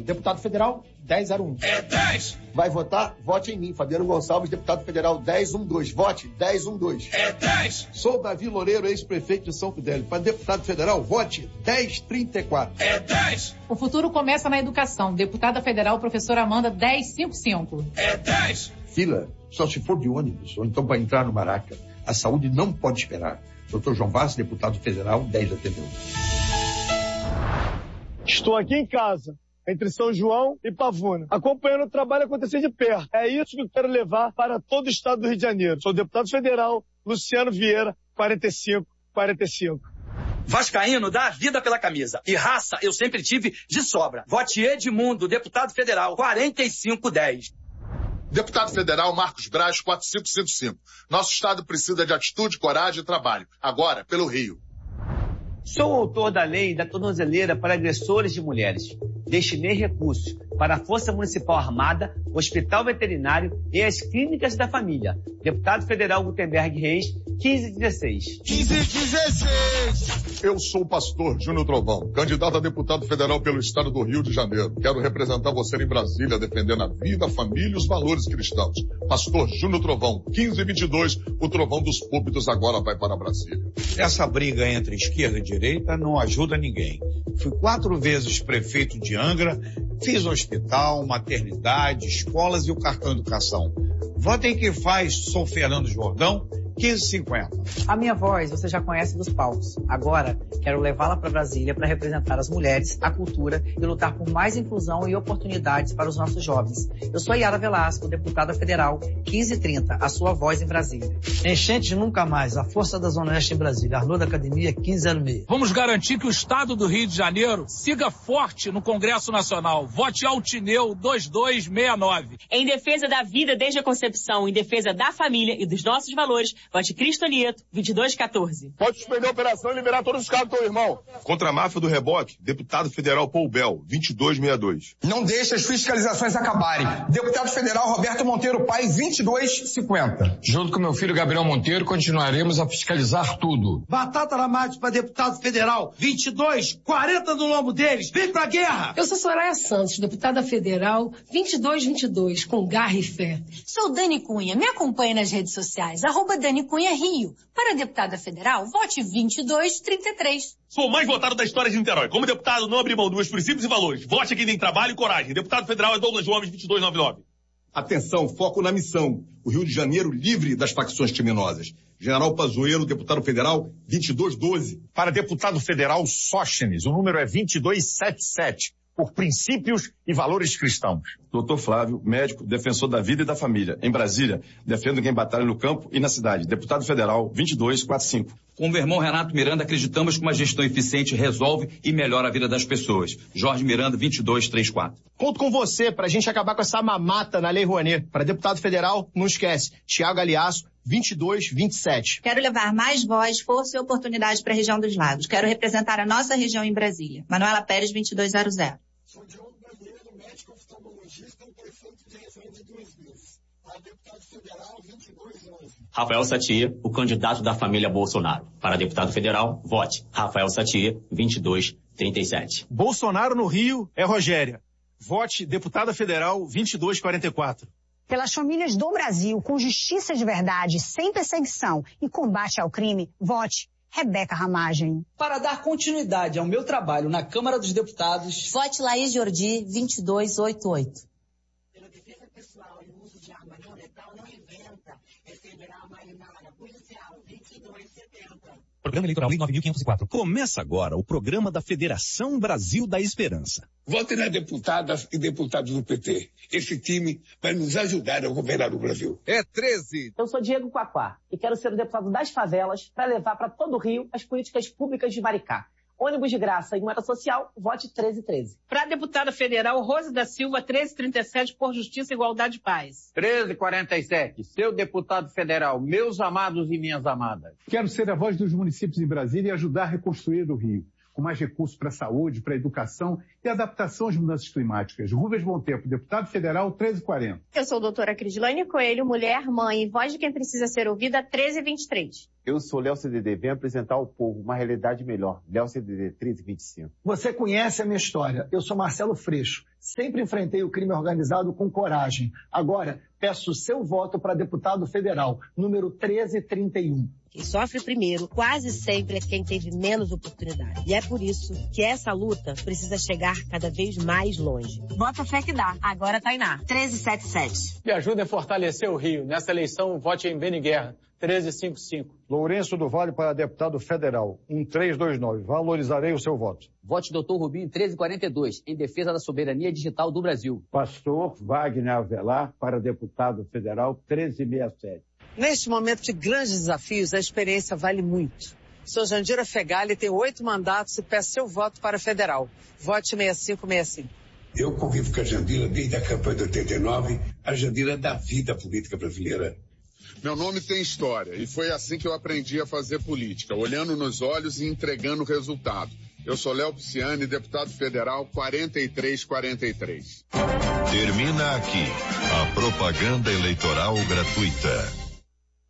deputado federal 1001. É 10! Vai votar? Vote em mim, Fabiano Gonçalves, deputado federal 1012. Vote 1012. É 10! Sou Davi Loureiro, ex-prefeito de São Fidélis. Para deputado federal, vote 1034. É 10! O futuro começa na educação. Deputada federal, professora Amanda 1055. É 10! Fila, só se for de ônibus, ou então para entrar no Maraca. A saúde não pode esperar. Dr. João Vaz, deputado federal, 1081. Estou aqui em casa, entre São João e Pavuna, acompanhando o trabalho acontecer de perto. É isso que eu quero levar para todo o estado do Rio de Janeiro. Sou deputado federal, Luciano Vieira, 4545. Vascaíno dá a vida pela camisa. E raça eu sempre tive de sobra. Vote Edmundo, deputado federal, 4510. Deputado federal Marcos Braz, 4555. Nosso estado precisa de atitude, coragem e trabalho. Agora, pelo Rio. Sou autor da lei da tornozeleira para agressores de mulheres. Destinei recursos para a Força Municipal Armada, Hospital Veterinário e as Clínicas da Família. Deputado Federal Gutenberg Reis, 1516. 1516! Eu sou o pastor Júnior Trovão, candidato a deputado federal pelo estado do Rio de Janeiro. Quero representar você em Brasília, defendendo a vida, a família e os valores cristãos. Pastor Júnior Trovão, 1522, o trovão dos púlpitos agora vai para Brasília. Essa briga entre esquerda e direita não ajuda ninguém. Fui 4 vezes prefeito de Angra, fiz hospital, maternidade, escolas e o cartão educação. Votem quem faz, sou Fernando Jordão, 1550. A minha voz você já conhece dos palcos. Agora, quero levá-la para Brasília para representar as mulheres, a cultura e lutar por mais inclusão e oportunidades para os nossos jovens. Eu sou Yara Velasco, deputada federal, 1530, a sua voz em Brasília. Enchente nunca mais, a força da Zona Oeste em Brasília, Arnoldo Academia, 1506. Vamos garantir que o estado do Rio de Janeiro siga forte no Congresso Nacional. Vote Altineu 2269. Em defesa da vida desde a concepção, em defesa da família e dos nossos valores, vote Cristo Nieto, 2214. Pode suspender a operação e liberar todos os cargos do teu irmão. Contra a máfia do reboque, deputado federal Paul Bell, 2262. Não deixe as fiscalizações acabarem. Deputado federal Roberto Monteiro Pai, 2250. Junto com meu filho Gabriel Monteiro, continuaremos a fiscalizar tudo. Batata na mate para deputado federal, 2240 no lombo deles. Vem pra guerra! Eu sou Soraya Santos, deputada federal, 2222, com garra e fé. Sou Dani Cunha, me acompanhe nas redes sociais, @Dani Cunha Rio. Para deputada federal, vote 2233. Sou o mais votado da história de Niterói. Como deputado, não abri mão dos meus princípios e valores. Vote aqui tem trabalho e coragem. Deputado federal é Douglas Gomes, 2299. Atenção, foco na missão. O Rio de Janeiro livre das facções criminosas. General Pazuello, deputado federal, 2212. Para deputado federal, Sóstenes, o número é 2277. Por princípios e valores cristãos. Doutor Flávio, médico, defensor da vida e da família. Em Brasília, defendo quem batalha no campo e na cidade. Deputado federal, 2245. Com o meu irmão Renato Miranda, acreditamos que uma gestão eficiente resolve e melhora a vida das pessoas. Jorge Miranda, 2234. Conto com você pra gente acabar com essa mamata na Lei Rouanet. Para deputado federal, não esquece, Thiago Aliasso, 2227. Quero levar mais voz, força e oportunidade para a região dos lagos. Quero representar a nossa região em Brasília. Manuela Pérez, 2200. Sou Diogo Brasileiro, médico oftalmologista e prefeito de Refém de 2000. Para deputado federal, 2211. Rafael Satia, o candidato da família Bolsonaro. Para deputado federal, vote Rafael Satia, 2237. Bolsonaro no Rio é Rogéria. Vote deputada federal, 2244. Pelas famílias do Brasil, com justiça de verdade, sem perseguição e combate ao crime, vote Rebeca Ramagem. Para dar continuidade ao meu trabalho na Câmara dos Deputados, vote Laís Jordi, 2288. Pela defesa pessoal e o uso de arma não letal, não inventa. É federal, marinara, policial, 2270. Programa Eleitoral Lei 9.504. Começa agora o programa da Federação Brasil da Esperança. Vote nas deputadas e deputados do PT. Esse time vai nos ajudar a governar o Brasil. É 13. Eu sou Diego Quaquá e quero ser o deputado das favelas para levar para todo o Rio as políticas públicas de Maricá. Ônibus de graça e moeda social, vote 1313. Para a deputada federal, Rose da Silva, 1337, por Justiça, Igualdade e Paz. 1347, seu deputado federal, meus amados e minhas amadas. Quero ser a voz dos municípios em Brasília e ajudar a reconstruir o Rio. com mais recursos para a saúde, para a educação e adaptação às mudanças climáticas. Rubens Bom Tempo, deputado federal, 1340. Eu sou a doutora Crislane Coelho, mulher, mãe e voz de quem precisa ser ouvida, 1323. Eu sou Léo CDD, venho apresentar ao povo uma realidade melhor. Léo CDD, 1325. Você conhece a minha história. Eu sou Marcelo Freixo. Sempre enfrentei o crime organizado com coragem. Agora, peço o seu voto para deputado federal, número 1331. Quem sofre primeiro, quase sempre, é quem teve menos oportunidade. E é por isso que essa luta precisa chegar cada vez mais longe. Vota Fé que dá. Agora Tainá, 1377. Me ajuda a fortalecer o Rio. Nessa eleição, vote em Beni Guerra, 1355. Lourenço do Vale para deputado federal, 1329. Valorizarei o seu voto. Vote Dr. Rubinho, 1342, em defesa da soberania digital do Brasil. Pastor Wagner Avelar para deputado federal, 1367. Neste momento de grandes desafios, a experiência vale muito. Sou Jandira Fegali, tenho 8 mandatos e peço seu voto para federal. Vote 6565. Eu convivo com a Jandira desde a campanha de 89, a Jandira da vida política brasileira. Meu nome tem história e foi assim que eu aprendi a fazer política, olhando nos olhos e entregando resultado. Eu sou Léo Pisciani, deputado federal 4343. Termina aqui a propaganda eleitoral gratuita.